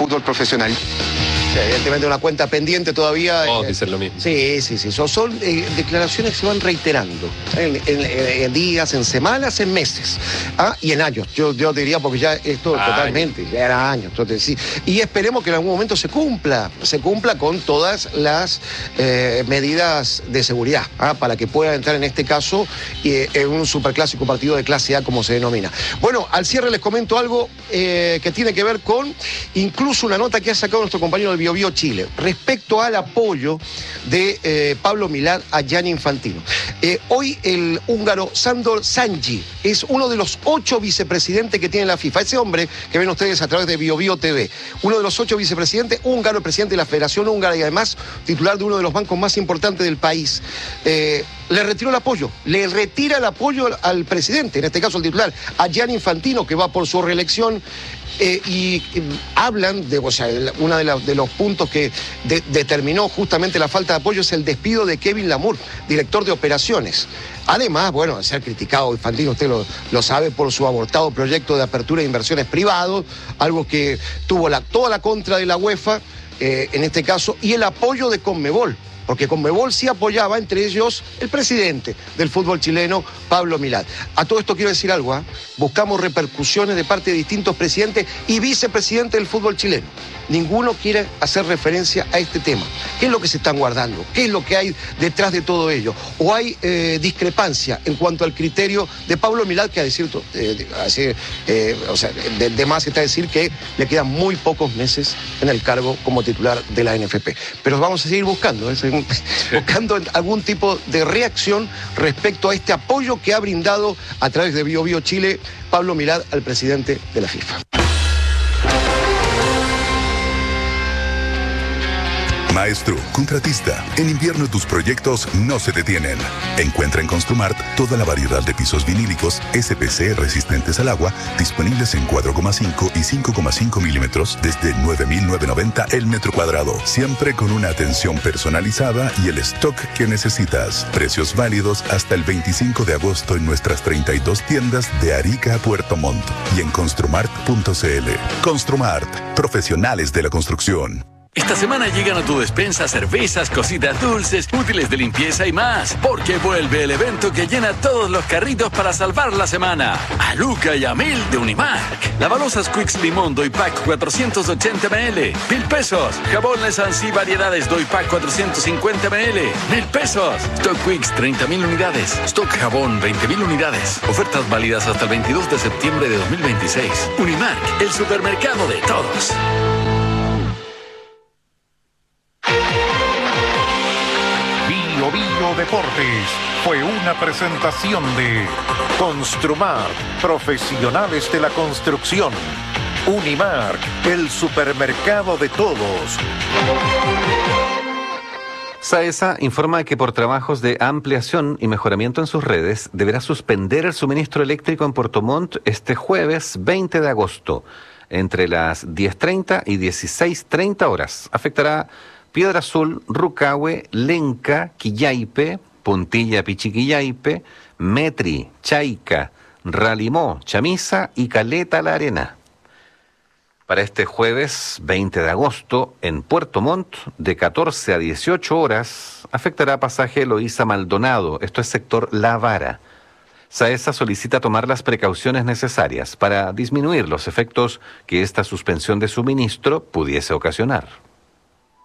fútbol profesional. Evidentemente una cuenta pendiente todavía. Todos dicen lo mismo. Sí. Son declaraciones que se van reiterando en días, en semanas, en meses y en años. Yo diría, porque ya esto totalmente, ya era años. Entonces, sí. Y esperemos que en algún momento se cumpla con todas las medidas de seguridad para que pueda entrar en este caso en un superclásico partido de clase A, como se denomina. Bueno, al cierre les comento algo que tiene que ver con incluso una nota que ha sacado nuestro compañero del BioBio Chile respecto al apoyo de Pablo Milad a Gianni Infantino. Hoy el húngaro Sándor Szányi es uno de los 8 vicepresidentes que tiene la FIFA. Ese hombre que ven ustedes a través de BioBio TV, uno de los 8 vicepresidentes, húngaro, presidente de la Federación Húngara y además titular de uno de los bancos más importantes del país. Le retiró el apoyo, le retira el apoyo al presidente, en este caso al titular, a Gianni Infantino, que va por su reelección. Y hablan de, uno de los puntos que determinó justamente la falta de apoyo es el despido de Kevin Lamour, director de operaciones. Además, de ser criticado, Infantino, usted lo sabe, por su abortado proyecto de apertura de inversiones privados, algo que tuvo toda la contra de la UEFA, en este caso, y el apoyo de Conmebol. Porque Conmebol sí apoyaba, entre ellos, el presidente del fútbol chileno, Pablo Milad. A todo esto quiero decir algo, buscamos repercusiones de parte de distintos presidentes y vicepresidentes del fútbol chileno. Ninguno quiere hacer referencia a este tema. ¿Qué es lo que se están guardando? ¿Qué es lo que hay detrás de todo ello? ¿O hay discrepancia en cuanto al criterio de Pablo Milad, que de más está decir que le quedan muy pocos meses en el cargo como titular de la NFP? Pero vamos a seguir buscando algún tipo de reacción respecto a este apoyo que ha brindado a través de BioBio Chile Pablo Milad al presidente de la FIFA. Maestro, contratista, en invierno tus proyectos no se detienen. Encuentra en Construmart toda la variedad de pisos vinílicos SPC resistentes al agua, disponibles en 4,5 y 5,5 milímetros desde 9.990 el metro cuadrado. Siempre con una atención personalizada y el stock que necesitas. Precios válidos hasta el 25 de agosto en nuestras 32 tiendas de Arica a Puerto Montt y en construmart.cl. Construmart, profesionales de la construcción. Esta semana llegan a tu despensa cervezas, cositas dulces, útiles de limpieza y más, porque vuelve el evento que llena todos los carritos para salvar la semana. A Luca y a Mil de Unimark. Lavalosas Quicks Limón Doy Pack 480 ml, 1.000 pesos. Jabón Lesansi Variedades Doy Pack 450 ml, 1.000 pesos. Stock Quicks 30.000 unidades. Stock Jabón 20.000 unidades. Ofertas válidas hasta el 22 de septiembre de 2026. Unimark, el supermercado de todos. BioBio Deportes fue una presentación de Construmart, profesionales de la construcción. Unimark, el supermercado de todos. SAESA informa que por trabajos de ampliación y mejoramiento en sus redes deberá suspender el suministro eléctrico en Puerto Montt este jueves 20 de agosto entre las 10:30 y 16:30 horas. Afectará Piedra Azul, Rucahue, Lenca, Quillaipe, Puntilla Pichiquillaipe, Metri, Chaica, Ralimó, Chamisa y Caleta La Arena. Para este jueves 20 de agosto, en Puerto Montt, de 14 a 18 horas, afectará pasaje Eloísa Maldonado, esto es sector La Vara. SAESA solicita tomar las precauciones necesarias para disminuir los efectos que esta suspensión de suministro pudiese ocasionar.